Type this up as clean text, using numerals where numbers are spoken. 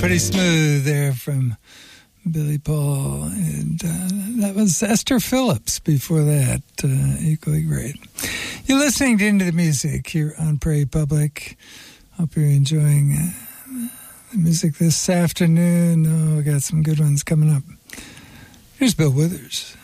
Pretty Smooth there from Billy Paul. And that was Esther Phillips before that, equally great. You're listening to Into the Music here on Prairie Public. Hope you're enjoying the music this afternoon. Oh, we got some good ones coming up. Here's Bill Withers.